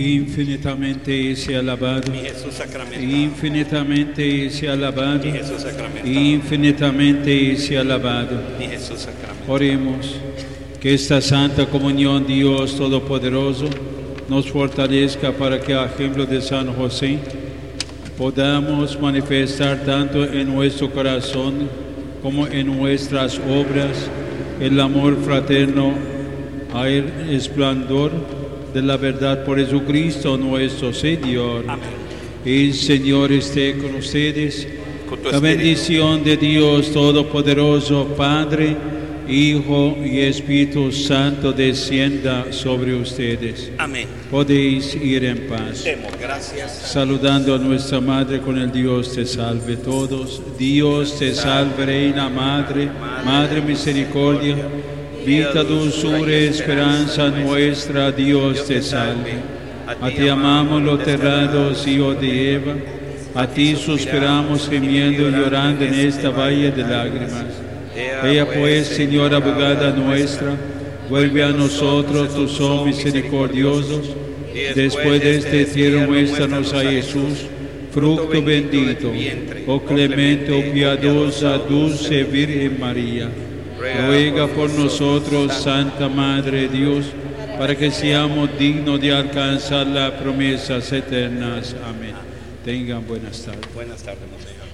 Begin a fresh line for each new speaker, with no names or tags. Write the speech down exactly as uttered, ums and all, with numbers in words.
Infinitamente sea alabado,
mi Jesús sacramentado,
infinitamente sea alabado,
mi Jesús sacramentado,
infinitamente sea alabado.
mi Jesús sacramentado.
Oremos, que esta santa comunión, Dios Todopoderoso, nos fortalezca para que, a ejemplo de San José, podamos manifestar tanto en nuestro corazón como en nuestras obras el amor fraterno al esplendor de la verdad por Jesucristo nuestro Señor.
Amén.
El Señor esté con ustedes.
Con tu
La
espíritu.
bendición de Dios Todopoderoso, Padre, Hijo y Espíritu Santo descienda sobre ustedes.
Amén.
Podéis ir en paz.
Demos gracias.
Saludando a nuestra Madre con el Dios te salve todos. Dios te salve, Reina Madre, Madre misericordia, vida, dulzura, esperanza nuestra, Dios te salve. A ti amamos los terrados, hijo de Eva, a ti suspiramos gimiendo y llorando en esta valle de lágrimas. Ella pues, Señora abogada nuestra, vuelve a nosotros, tus ojos misericordiosos. Después de este tierno muéstranos a Jesús, fruto bendito, oh clemente, oh piadosa, dulce Virgen María. Ruega por nosotros, Santa Madre de Dios, para que seamos dignos de alcanzar las promesas eternas. Amén. Tengan buenas tardes.
Buenas tardes, Monseñor.